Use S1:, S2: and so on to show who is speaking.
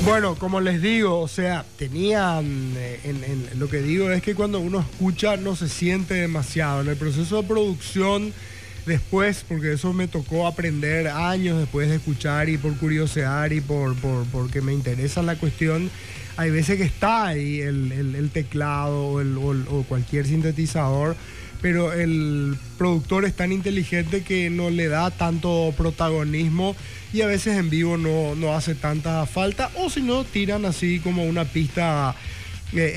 S1: Bueno, como les digo, o sea, tenían, lo que digo es que cuando uno escucha no se siente demasiado. En el proceso de producción, después, porque eso me tocó aprender años después de escuchar y por curiosear y porque me interesa la cuestión, hay veces que está ahí el teclado o cualquier sintetizador, pero el productor es tan inteligente que no le da tanto protagonismo y a veces en vivo no hace tanta falta, o si no, tiran así como una pista